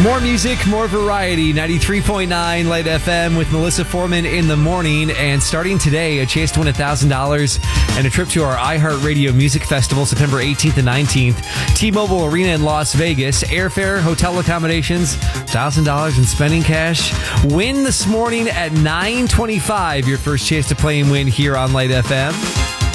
More music, more variety. 93.9 Light FM with Melissa Foreman in the morning. And starting today, a chance to win $1,000 and a trip to our iHeartRadio Music Festival, September 18th and 19th. T-Mobile Arena in Las Vegas. Airfare, hotel accommodations, $1,000 in spending cash. Win this morning at 9:25. Your first chance to play and win here on Light FM.